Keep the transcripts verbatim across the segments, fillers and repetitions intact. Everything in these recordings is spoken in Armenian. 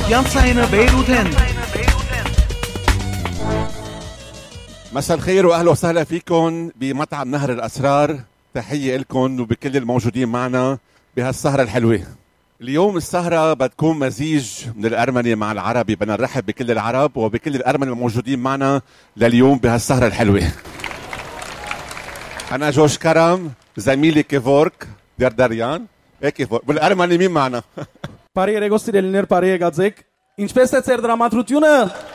يانساين بيروتن. مساء الخير واهلا وسهلا فيكم بمطعم نهر الاسرار. تحيه لكم وبكل الموجودين معنا بهالسهره الحلوه. اليوم السهره بتكون مزيج من الارمني مع العربي. بدنا نرحب بكل العرب وبكل الارمن الموجودين معنا لليوم بهالسهره الحلوه. انا جوش كرم، زميلي كيفورك دردريان. ايه كيفورك بالارمني مين معنا؟ Բարի երեկո սիրելիներ, բարի եկածեք։ Ինչպես է ձեր դրամատրությունը։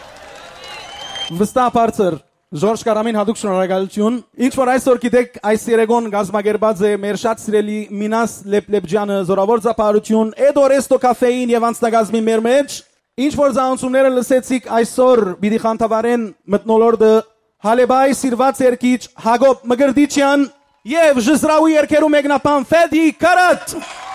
Վստահ բարձր Ժորժ Կարամին հատուկ շնորհակալություն։ Ինչ որ այսօր գիտեք, այս երեկոն գազմագերբած է մեր շատ սիրելի Մինաս Լեփլեփջյանը, զորավոր ծափարություն, Էդորեստո կաֆեին եւ անձնագազմի մեր մեջ։ Ինչ որ զանցումները լսեցիք այսօր պիտի խանդավառեն մտնոլորտը Հալեբայ սիրված երկիչ Հակոբ Մգրդիչյան եւ Ժզրաուի երկերու մեկնաբան Ֆեդի Կարատ։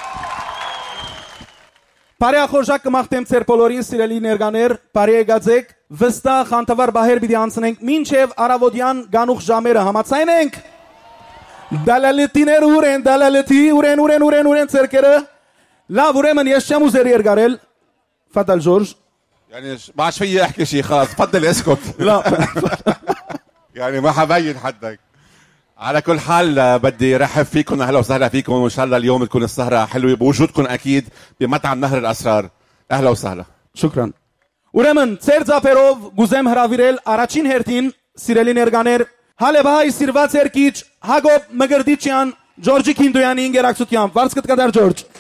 Բարեախորժակ կմաղթեմ ձեր բոլորին սիրելի ներկաներ, բարի եկածեք, վստահ խանդավառ բահեր պիտի անցնենք մինչև առավոտյան գանուխ ժամերը, համաձայն ենք։ Դալալետիներ ուր են, դալալետի ուր են, ուր են, ուր են, ուր են ձերքերը։ Լավ, ուրեմն ես չեմ ուզեր երգարել։ Ֆադալ Ժորժ։ يعني ما عادش فيي احكي شيء خلاص، تفضل اسكت. لا يعني ما حبين حدك. على كل حال بدي رحب فيكم، اهلا وسهلا فيكم، وان شاء الله اليوم تكون السهره حلوه بوجودكم اكيد بمطعم نهر الاسرار. اهلا وسهلا. شكرا. ուրեմն ծեր ծափերով գուզեմ հրավիրել առաջին հերթին սիրելի ներկաներ Հալեբահայ սիրված երկիչ Հակոբ Մգրդիչյան Ջորջի Քինդոյանի ինգերակցությամբ։ Վարձ կտկադար Ջորջ։